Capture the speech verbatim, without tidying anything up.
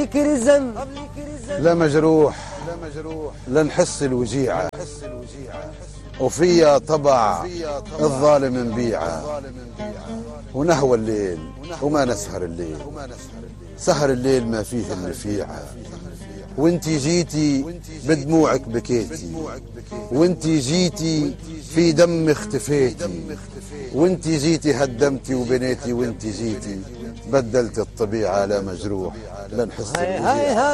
لا مجروح لا نحس الوجيعة، وفيها طبع الظالم نبيعه، ونهوى الليل وما نسهر الليل، سهر الليل ما فيه النفيعة. وانتي جيتي بدموعك بكيتي، وانتي جيتي في دم اختفيتي، وانتي جيتي هدمتي وبنيتي، وانتي جيتي بدلت الطبيعة لا مجروح لا نحس الوجيعة.